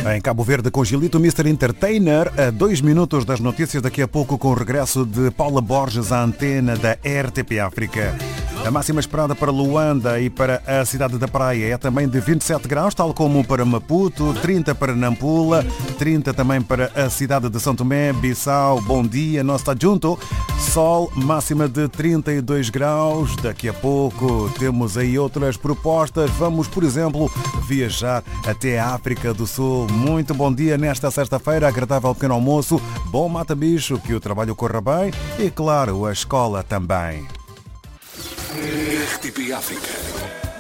Em Cabo Verde, com Gilito, Mr. Entertainer, a 2 minutos das notícias, daqui a pouco com o regresso de Paula Borges à antena da RTP África. A máxima esperada para Luanda e para a cidade da Praia é também de 27 graus, tal como para Maputo, 30 para Nampula, 30 também para a cidade de São Tomé, Bissau. Bom dia, nós está junto. Sol, máxima de 32 graus. Daqui a pouco temos aí outras propostas. Vamos, por exemplo, viajar até a África do Sul. Muito bom dia nesta sexta-feira, agradável pequeno almoço, bom mata-bicho, que o trabalho corra bem e, claro, a escola também. RTP África.